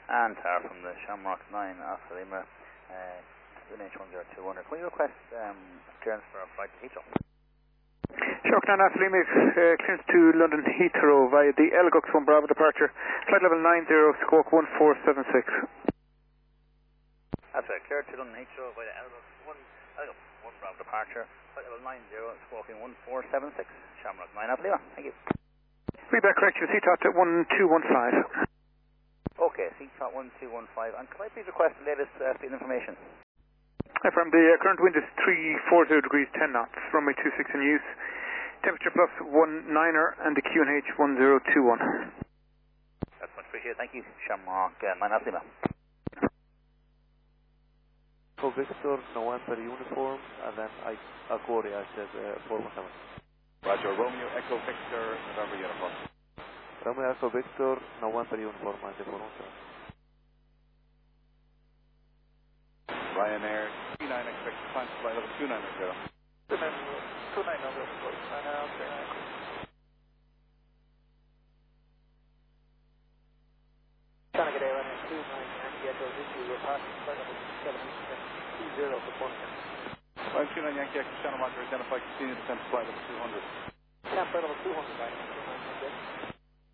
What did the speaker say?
And Tar from the Shamrock 9 Alpha Lima, NH10200. Can you request clearance for a flight to Heathrow? Shamrock 9 Alpha Lima, clearance to London Heathrow via the Elgux 1 Bravo departure, flight level 90, squawk 1476. That's right, cleared to London Heathrow via Elgux 1 Bravo departure, flight level 90, squawking 1476, Shamrock 9 Alpha Lima. Thank you. Feedback correction, CTOT at 1215. Okay, CTOT 1215. And can I please request the latest field information? From the current wind is 340 degrees 10 knots, runway 26 in use, temperature plus 19er, and the QNH 1021. That's much appreciated. Thank you, Shamrock 9 Alpha Lima. For Victor, November uniform, and then Aquari, I said 417. Roger, Romeo Echo Victor, November uniform. Romeo Echo Victor, November uniform, and 417. Ryanair, 29 expect climb to flight level 290. 290, Trying to get air Ryanair 29 Yankee Echo Victor, we're passing flight level 720 for 529 Yankee Echo Channel Roger, identify continued descent to flight level 200. Flight level 200, right?